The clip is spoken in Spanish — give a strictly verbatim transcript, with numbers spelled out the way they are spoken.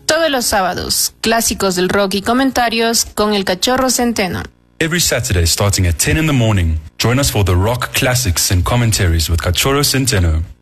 Todos los sábados, clásicos del rock y comentarios con el Cachorro Centeno. Every Saturday starting at ten in the morning, join us for the rock classics and commentaries with Cachorro Centeno.